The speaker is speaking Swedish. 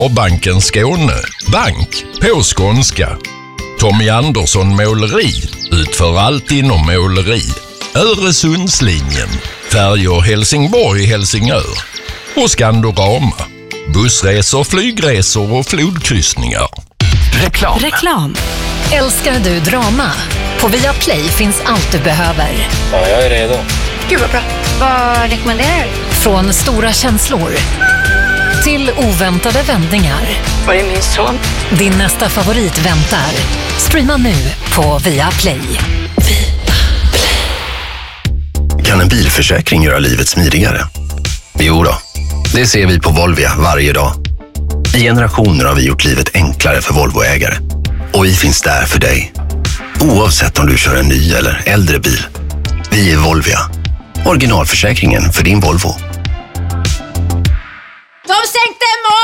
och Banken Skåne. Bank på skånska. Tommy Andersson Måleri utför allt inom måleri. Öresundslinjen, färjor Helsingborg-Helsingör och Skandorama. Bussresor, flygresor och flodkryssningar. Reklam. Älskar du drama? På Viaplay finns allt du behöver. Ja, jag är redo. Gud vad bra. Vad rekommenderar du? Från stora känslor till oväntade vändningar. Var är min son? Din nästa favorit väntar. Streama nu på Viaplay. Kan en bilförsäkring göra livet smidigare? Jo då, det ser vi på Volvia varje dag. I generationer har vi gjort livet enklare för Volvoägare. Och vi finns där för dig. Oavsett om du kör en ny eller äldre bil. Vi är Volvia. Originalförsäkringen för din Volvo.